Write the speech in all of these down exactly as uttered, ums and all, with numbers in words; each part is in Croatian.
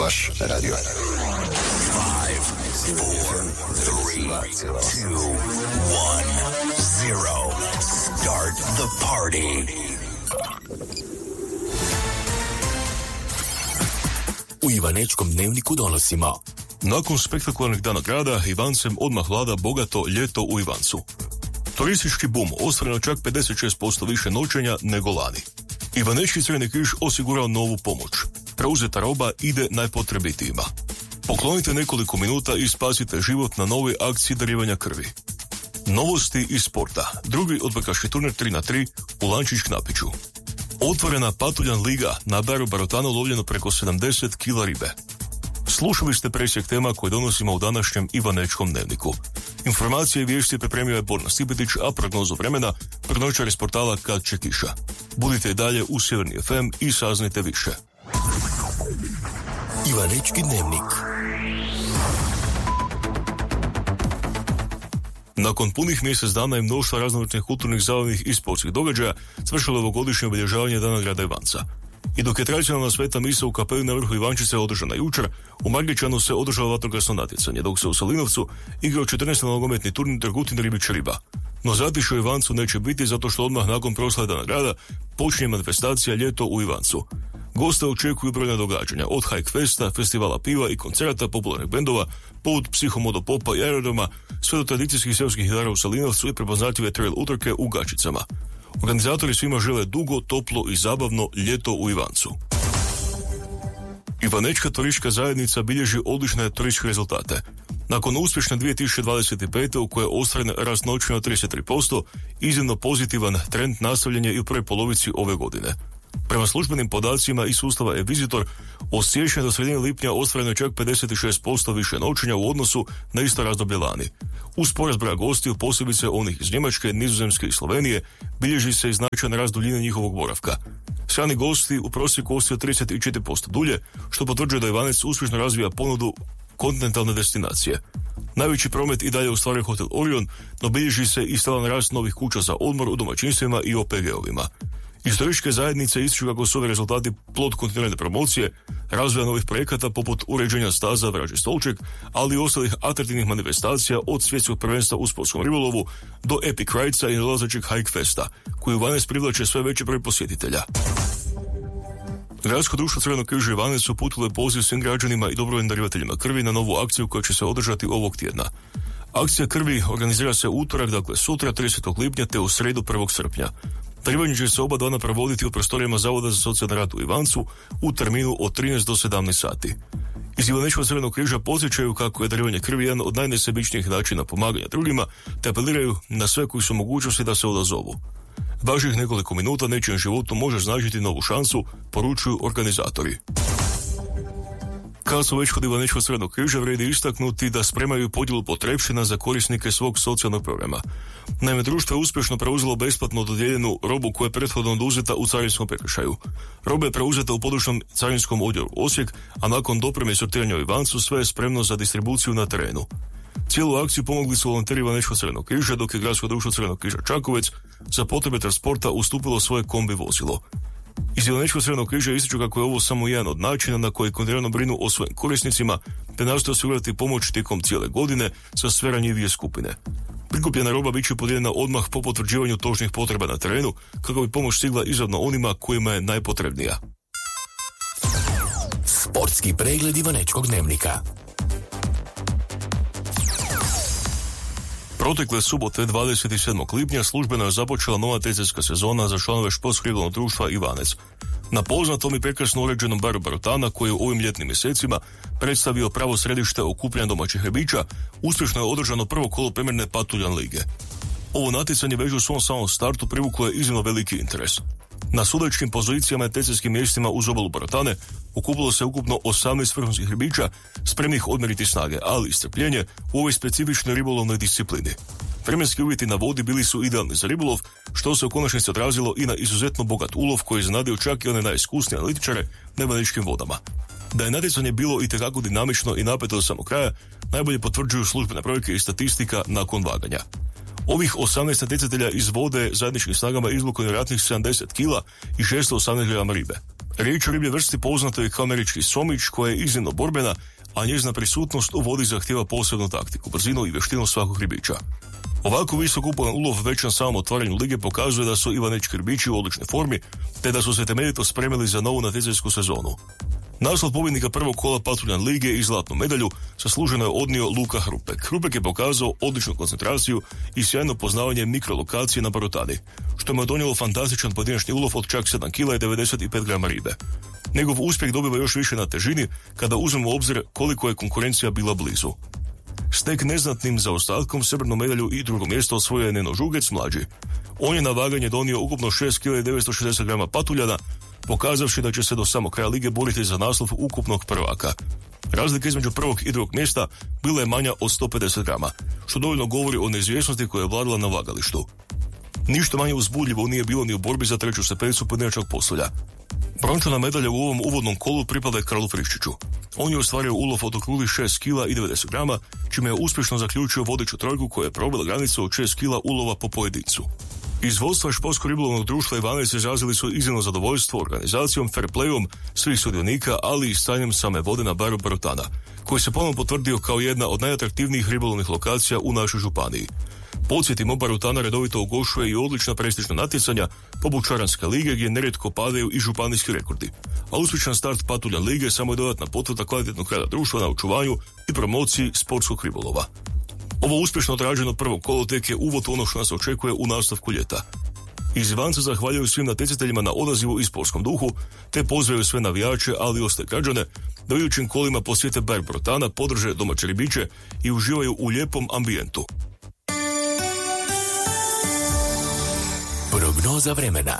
vaš radio. five, four, three, two, one, zero. Start the party. U Ivanečkom dnevniku donosimo. Nakon spektakularnih dana grada, Ivancem odmah vlada bogato ljeto u Ivancu. Turistički bum, ostvareno čak pedeset šest posto više noćenja nego lani. Ivanečki Crveni križ osigurao novu pomoć. Preuzeta roba ide najpotrebitijima. Poklonite nekoliko minuta i spasite život na novoj akciji darivanja krvi. Novosti iz sporta. Drugi odbojkaški turnir tri na tri u Lančić Knapiću. Otvorena Patuljan liga, na Baru Barotanu lovljeno preko sedamdeset kila ribe. Slušali ste presjek tema koje donosimo u današnjem Ivanečkom dnevniku. Informacije i vijesti pripremio je Borna Stipetić, a prognozu vremena prognošar iz portala Kad će kiša. Budite i dalje u Sjeverni ef em i saznajte više. Ivanečki dnevnik. Nakon punih mjesec dana i mnoštva raznovrsnih kulturnih, zabavnih i sportskih događaja svršilo je ovogodišnje obilježavanje Dana grada Ivanca. I dok je tradicionalna sveta misa u kapeli na vrhu Ivančice održana jučer, u Margićanu se održalo vatrogasno natjecanje, dok se u Salinovcu igrao četrnaesti nogometni turnir Dragutin Ribić Riba. No zatišje u Ivancu neće biti zato što odmah nakon proslave Dana grada počinje manifestacija Ljeto u Ivancu. Goste očekuju brojna događanja, od Hike Festa, festivala piva i koncerata popularnih bendova, poput Psihomodo Popa i Aerodroma, sve do tradicijskih seoskih igara u Salinovcu i prepoznatljive trail utrke u Gačicama. Organizatori svima žele dugo, toplo i zabavno ljeto u Ivancu. Ivanečka turistička zajednica bilježi odlične turističke rezultate. Nakon uspješne dvije tisuće dvadeset pete u kojoj je ostvaren rast noćenja od trideset tri posto, iznimno pozitivan trend nastavljen je i u prvoj polovici ove godine. Prema službenim podacima iz sustava e-Visitor, od siječnja do sredine lipnja ostvareno je čak pedeset šest posto više noćenja u odnosu na isto razdoblje lani. Uz porast broja gostiju, posebice onih iz Njemačke, Nizozemske i Slovenije, bilježi se i značajan rast duljine njihovog boravka. Strani gosti u prosjeku ostaju trideset četiri posto dulje, što potvrđuje da Ivanec uspješno razvija ponudu kontinentalne destinacije. Najveći promet i dalje ostvaruje hotel Orion, no bilježi se i stalan rast novih kuća za odmor u domaćinstvima i o pe ge-ovima. Iz turističke zajednice ističu kako su ovi rezultati plod kontinuirane promocije, razvoja novih projekata poput uređenja staza Vražji stolček, ali i ostalih atraktivnih manifestacija od svjetskog prvenstva u sportskom ribolovu do Epic Ridesa i dolazećeg Hike Festa, koji u Ivanec privlače sve veći broj posjetitelja. Gradsko društvo Crvenog križa Ivanec uputilo je poziv svim građanima i dobrovoljnim darivateljima krvi na novu akciju koja će se održati ovog tjedna. Akcija krvi organizira se u utorak, dakle sutra tridesetog lipnja, te u srijedu prvog srpnja. Darivanje će se oba dana provoditi u prostorijama Zavoda za socijalni rad u Ivancu u terminu od trinaest do sedamnaest sati. Iz Ivanečkog Crvenog križa podsjećaju kako je darivanje krvi jedan od najnesebičnijih načina pomaganja drugima, te apeliraju na sve koji su mogućnosti da se odazovu. Važnih nekoliko minuta nečijem životu može značiti novu šansu, poručuju organizatori. Kad su već kod Ivanečkog Crvenog križa, vrijedi istaknuti da spremaju podjelu potrepština za korisnike svog socijalnog programa. Naime, društvo je uspješno preuzelo besplatno dodijeljenu robu koja je prethodno oduzeta u carinskom prekršaju. Roba je preuzeta u područnom carinskom odjelu Osijek, a nakon dopreme i sortiranja u Ivancu sve je spremno za distribuciju na terenu. Cijelu akciju pomogli su volonteri Ivanečkog Crvenog križa, dok je Gradsko društvo Crvenog križa Čakovec za potrebe transporta ustupilo svoje kombi vozilo. Iz Ivanečkog Crvenog križa ističu kako je ovo samo jedan od načina na koji kontinuirano brinu o svojim korisnicima, te nastoje osigurati pomoć tijekom cijele godine za sve ranjivije skupine. Prikupljena roba bit će podijeljena odmah po potvrđivanju točnih potreba na terenu, kako bi pomoć stigla izravno onima kojima je najpotrebnija. Sportski pregled Ivanečkog dnevnika. Protekle subote dvadeset sedmog lipnja službeno je započela nova tenisska sezona za članove športskog ribolovnog društva Ivanec. Na poznatom i prekrasno uređenom Baru Barotana, koji je u ovim ljetnim mjesecima predstavio pravo središte okupljanja domaćih ribiča, uspješno je održano prvo kolo premjerne Patuljan lige. Ovo natjecanje već u svom samom startu privuklo je iznimno veliki interes. Na sudačkim pozicijama i teniskim mjestima uz obalu Barotane okupilo se ukupno osamnaest vrhunskih ribiča spremnih odmjeriti snage, ali i strpljenje u ovoj specifičnoj ribolovnoj disciplini. Vremenski uvjeti na vodi bili su idealni za ribolov, što se u konačnici odrazilo i na izuzetno bogat ulov koji je iznenadio čak i one najiskusnije analitičare na Ivanečkim vodama. Da je natjecanje bilo itekako dinamično i napeto do samog kraja, najbolje potvrđuju službene brojke i statistika nakon vaganja. Ovih osamnaest natjecatelja iz vode zajedničkim snagama izvuklo nevjerojatnih sedamdeset kila i šesto osamnaest grama ribe. Riječ o riblje vrsti poznatoj je kao američki somić, koja je iznimno borbena, a njezina prisutnost u vodi zahtijeva posebnu taktiku, brzinu i vještinu svakog ribiča. Ovako visok uporan ulov već na samom otvaranju lige pokazuje da su ivanečki ribiči u odličnoj formi, te da su se temeljito spremili za novu natjecateljsku sezonu. Naslov pobjednika prvog kola Patuljan lige i zlatnu medalju zasluženo je odnio Luka Hrupek. Hrupek je pokazao odličnu koncentraciju i sjajno poznavanje mikrolokacije na Barutani, što mu je donijelo fantastičan pojedinačni ulov od čak sedam kila i devedeset pet grama ribe. Njegov uspjeh dobiva još više na težini kada uzmemo u obzir koliko je konkurencija bila blizu. S tek neznatnim zaostatkom srebrnu medalju i drugo mjesto osvojio je Neno Žugec mlađi. On je na vaganje donio ukupno šest kila i devetsto šezdeset grama patuljana, pokazavši da će se do samog kraja lige boriti za naslov ukupnog prvaka. Razlika između prvog i drugog mjesta bila je manja od sto pedeset grama, što dovoljno govori o neizvjesnosti koja je vladala na vagalištu. Ništa manje uzbudljivo nije bilo ni u borbi za treću stepenicu pojedinačnog posulja. Brončana medalja u ovom uvodnom kolu pripada je Karlu Friščiću. On je ostvario ulov od okrugli šest kila i devedeset grama, čime je uspješno zaključio vodeću trojku koja je probila granicu od šest kila ulova po pojedincu. Iz vodstva športsko-ribolovnog društva Ivanec izrazili su iznimno zadovoljstvo organizacijom, fair playom svih sudionika, ali i stanjem same vode na baru Barutana, koji se ponovno potvrdio kao jedna od najatraktivnijih ribolovnih lokacija u našoj županiji. Podsjetimo, Barutana redovito ugošuje i odlična prestižna natjecanja poput Čaranske lige, gdje nerijetko padaju i županijski rekordi. A uspješan start Patuljan lige samo je dodatna potvrda kvalitetnog rada društva na očuvanju i promociji sportskog ribolova. Ovo uspješno odrađeno prvo kolo tek je uvod u ono što nas očekuje u nastavku ljeta. Iz Ivanca zahvaljuju svim natjecateljima na odazivu i sportskom duhu, te pozivaju sve navijače, ali i ostale građane da u idućim kolima posjete bar Barutana, podrže domaće ribiče i uživaju u lijepom ambijentu. Prognoza vremena.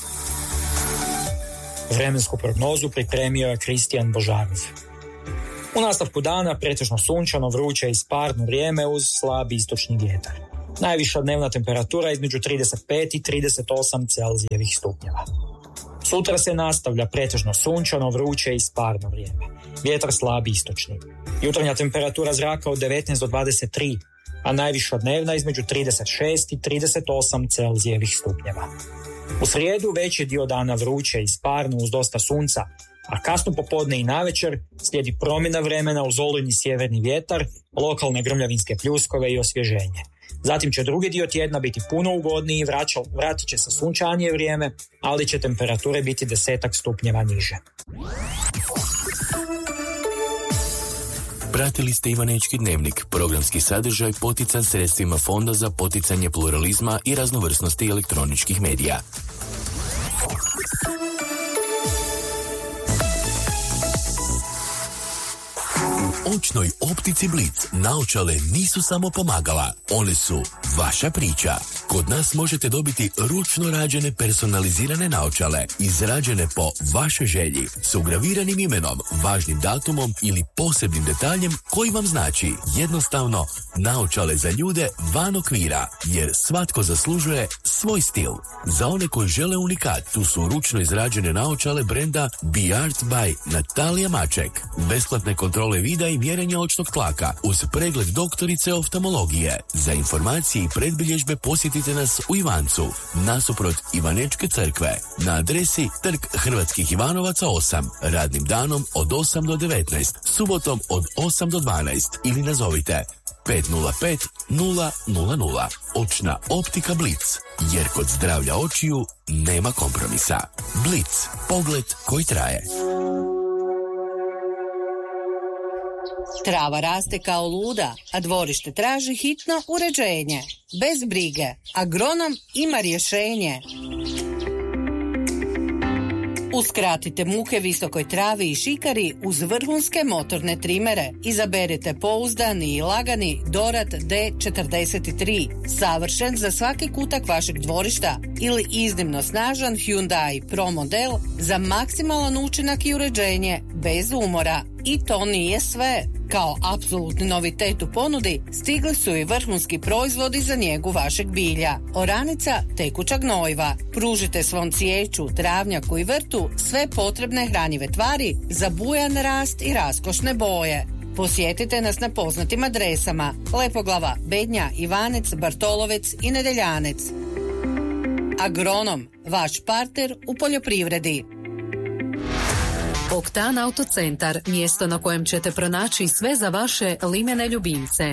Vremensku prognozu pripremio je Kristijan Božarov. U nastavku dana pretežno sunčano, vruće i sparno vrijeme uz slab istočni vjetar. Najviša dnevna temperatura između trideset pet i trideset osam Celzijevih stupnjeva. Sutra se nastavlja pretežno sunčano, vruće i sparno vrijeme. Vjetar slab istočni. Jutarnja temperatura zraka od devetnaest do dvadeset tri, a najviša dnevna između trideset šest i trideset osam Celzijevih stupnjeva. U srijedu veći dio dana vruće i sparno uz dosta sunca, a kasno popodne i navečer slijedi promjena vremena uz olujni sjeverni vjetar, lokalne grmljavinske pljuskove i osvježenje. Zatim će drugi dio tjedna biti puno ugodniji, vraća, vratit će se sunčanije vrijeme, ali će temperature biti desetak stupnjeva niže. Pratili ste Ivanečki dnevnik, programski sadržaj potican sredstvima Fonda za poticanje pluralizma i raznovrsnosti elektroničkih medija. U očnoj optici Blic naočale nisu samo pomagala, one su vaša priča. Kod nas možete dobiti ručno rađene personalizirane naočale, izrađene po vašoj želji, s ugraviranim imenom, važnim datumom ili posebnim detaljem koji vam znači jednostavno naočale za ljude van okvira, jer svatko zaslužuje svoj stil. Za one koji žele unikat, tu su ručno izrađene naočale brenda Be Art by Natalija Maček. Besplatne kontrole vida i mjerenja očnog tlaka uz pregled doktorice oftalmologije. Za informacije i predbilježbe posjetite nas u Ivancu, nasuprot Ivanečke crkve, na adresi Trg Hrvatskih Ivanovaca osam, radnim danom od osam do devetnaest, subotom od osam do dvanaest ili nazovite pet nula pet nula nula nula. Očna optika Blic, jer kod zdravlja očiju nema kompromisa. Blic, pogled koji traje. Trava raste kao luda, a dvorište traži hitno uređenje. Bez brige, agronom ima rješenje. Uskratite muke visokoj travi i šikari uz vrhunske motorne trimere. Izaberite pouzdani i lagani Dorad D četrdeset tri, savršen za svaki kutak vašeg dvorišta, ili iznimno snažan Hyundai Pro model za maksimalan učinak i uređenje bez umora. I to nije sve. Kao apsolutni novitet u ponudi stigli su i vrhunski proizvodi za njegu vašeg bilja. Oranica, tekuća gnojiva. Pružite svom cvijeću, travnjaku i vrtu sve potrebne hranjive tvari za bujan rast i raskošne boje. Posjetite nas na poznatim adresama: Lepoglava, Bednja, Ivanec, Bartolovec i Nedeljanec. Agronom, vaš partner u poljoprivredi. Oktan Autocentar, mjesto na kojem ćete pronaći sve za vaše limene ljubimce.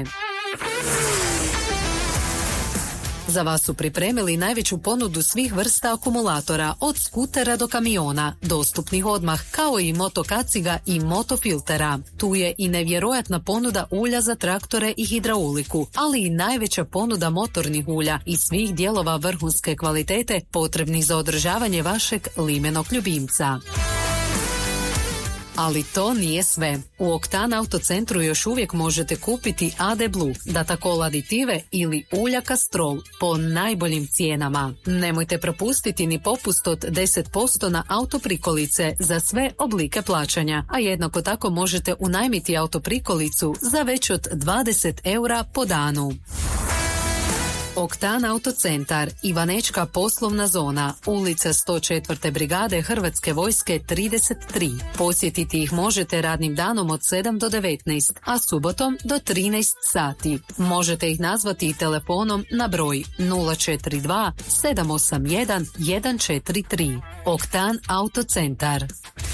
Za vas su pripremili najveću ponudu svih vrsta akumulatora, od skutera do kamiona, dostupnih odmah, kao i motokaciga i motofiltera. Tu je i nevjerojatna ponuda ulja za traktore i hidrauliku, ali i najveća ponuda motornih ulja i svih dijelova vrhunske kvalitete potrebnih za održavanje vašeg limenog ljubimca. Ali to nije sve. U Oktan Autocentru još uvijek možete kupiti A D Blue, Datacol aditive ili ulja Castrol po najboljim cijenama. Nemojte propustiti ni popust od deset posto na autoprikolice za sve oblike plaćanja, a jednako tako možete unajmiti autoprikolicu za već od dvadeset eura po danu. Oktan Autocentar, Ivanečka poslovna zona, ulica sto četvrte brigade Hrvatske vojske trideset tri. Posjetiti ih možete radnim danom od sedam do devetnaest, a subotom do trinaest sati. Možete ih nazvati i telefonom na broj nula četiri dva sedam osam jedan jedan četiri tri. Oktan Autocentar.